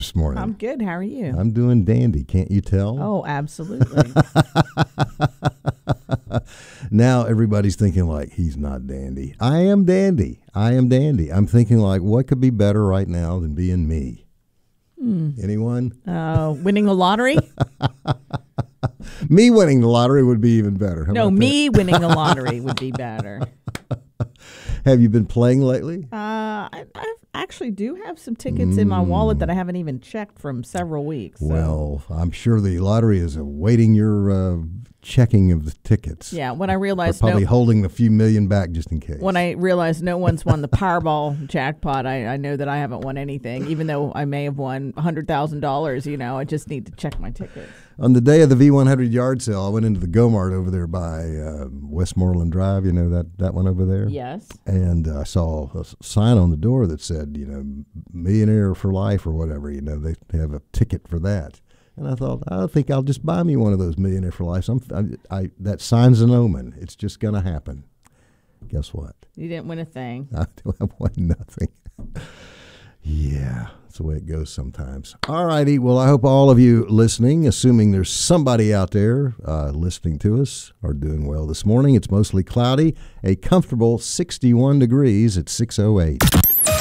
this morning? I'm good. How are you? I'm doing dandy. Can't you tell? Oh, absolutely. Now everybody's thinking like, he's not dandy. I am dandy. I'm thinking like, what could be better right now than being me? Anyone? Winning the lottery? Me winning the lottery would be even better. How No, about me winning the lottery would be better. that? Have you been playing lately? I actually do have some tickets in my wallet that I haven't even checked from several weeks. So. Well, I'm sure the lottery is awaiting your checking of the tickets. Yeah, when I They're realized probably holding a few million back just in case. when I realized no one's won the Powerball jackpot, I know that I haven't won anything, even though I may have won $100,000. You know, I just need to check my tickets. On the day of the V100 yard sale, I went into the Go-Mart over there by Westmoreland Drive. You know that one over there? Yes. And I saw a sign on the door that said, millionaire for life or whatever. They have a ticket for that. And I thought, I think I'll just buy me one of those millionaire for life. That sign's an omen. It's just going to happen. Guess what? You didn't win a thing. I won nothing. Yeah, that's the way it goes sometimes. All righty. Well, I hope all of you listening, assuming there's somebody out there listening to us, are doing well this morning. It's mostly cloudy, a comfortable 61 degrees at 6:08.